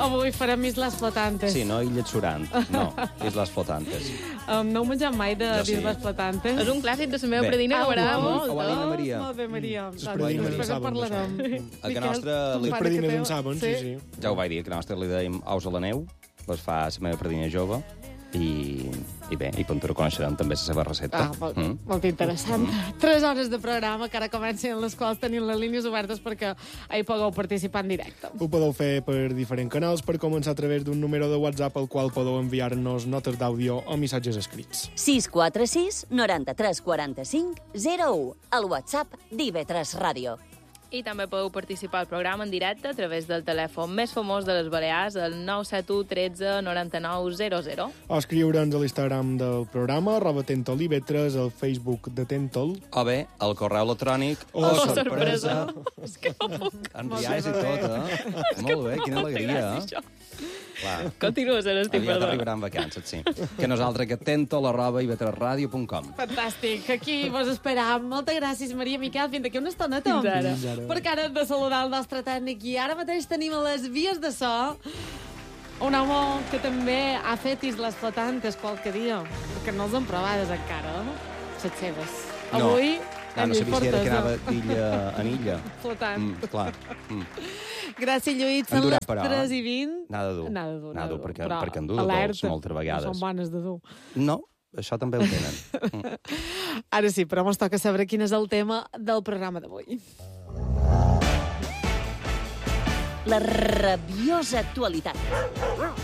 Avui farem Islas Flotantes. Sí, no Illes Surant, no, Islas Flotantes. No heu menjat mai de Jo sí. Islas Flotantes? És un clàssic de la meva Bé. predina que m'agrada avui- molt. avui la Maria. Molt bé, Maria. Les Doncs predines després en en saben, parlarem. A Miquel, que nostra... ton Les pare predines que en teu- saben, sí. Ja ho vaig dir, que a nostra li dèiem aus a la neu, les fa la meva predina jove, i bé, i Pantura coneixerem també la seva recepta. Molt interessant. 3 hores de programa que ara comencen, les quals tenim les línies obertes perquè hi pugueu participar en directe. Ho podeu fer per diferents canals, per començar a través d'un número de WhatsApp al qual podeu enviar-nos notes d'àudio o missatges escrits. 646 93 45 01. El WhatsApp d'IV3 Ràdio. I també podeu participar al programa en directe a través del telèfon més famós de les Balears, el 971 13 99 00. O escriure'ns a l'Instagram del programa, @tentoliv3, al Facebook de Tentol. O bé, el correu electrònic, sorpresa. És que no puc. enviar-se i tot, Molt bé, quina alegria, Clar. Continua sent estic, Aviat perdó. arribaran vacances, sí. Que nosaltres que tentol@ivetresradio.com. Fantàstic, aquí vos esperam. Moltes gràcies, Maria Miquel. Fins d'aquí una estoneta. Fins ara. Fins ara. Perquè ara hem de saludar el nostre tècnic i ara mateix tenim a les vies de so un home que també ha fet Islas Flotantes qualque dia, perquè no els han provades encara, les seves. No. Avui, No sabia si era que anava d'illa en illa. Flotant. Clar. Gràcies, Lluís. En Són durà, les però, 3:20. Nada dur. Nada dur, Nada dur, perquè Però en dur de alerta, dolç moltes vegades. no són bones de dur. No, això també ho tenen. Ara sí, però ens toca saber quin és el tema del programa d'avui. La rabiosa actualitat.